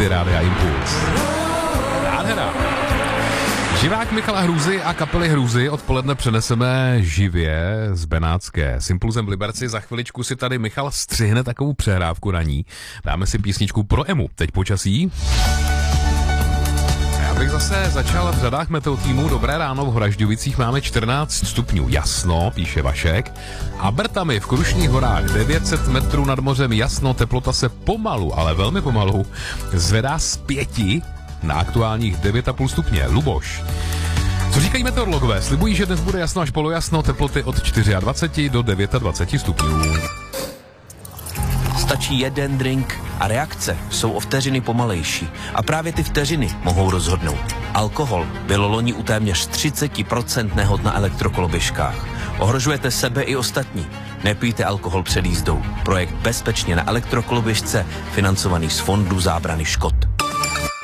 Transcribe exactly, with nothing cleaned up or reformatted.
hity Rádia Impuls. Nádhera. Živák Michala Hrůzy a kapely Hrůzy odpoledne přeneseme živě z Benátské s Impulzem v Liberci. Za chviličku si tady Michal střihne takovou přehrávku na ní. Dáme si písničku pro Emu. Teď počasí. Já bych zase začal v řadách meteo týmu. Dobré ráno, v Horažďovicích máme čtrnáct stupňů. Jasno, píše Vašek. A Brtami v Krušných horách devět set metrů nad mořem jasno, teplota se pomalu, ale velmi pomalu zvedá z pěti na aktuálních devět a půl stupně. Luboš. Co říkají meteorologové? Slibují, že dnes bude jasno až polojasno, teploty od dvacet čtyři do dvacet devět stupňů. Stačí jeden drink a reakce jsou o vteřiny pomalejší. A právě ty vteřiny mohou rozhodnout. Alkohol bylo loni u téměř třicet procent nehod na elektrokoloběžkách. Ohrožujete sebe i ostatní. Nepijte alkohol před jízdou. Projekt Bezpečně na elektrokoloběžce, financovaný z Fondu zábrany škod.